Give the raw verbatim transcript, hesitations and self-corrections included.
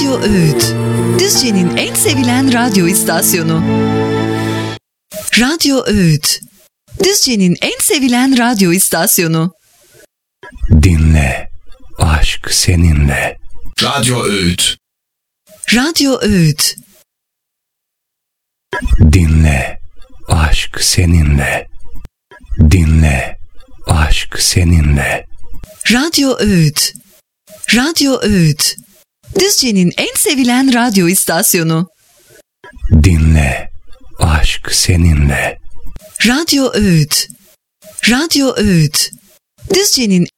Radyo Öğüt, Düzce'nin en sevilen radyo istasyonu. Radyo Öğüt, Düzce'nin en sevilen radyo istasyonu. Dinle, aşk seninle. Radyo Öğüt. Radyo Öğüt. Dinle, aşk seninle. Dinle, aşk seninle. Radyo Öğüt, Radyo Öğüt, Düzce'nin en sevilen radyo istasyonu. Dinle, aşk seninle. Radyo Öğüt, Radyo Öğüt, Düzce'nin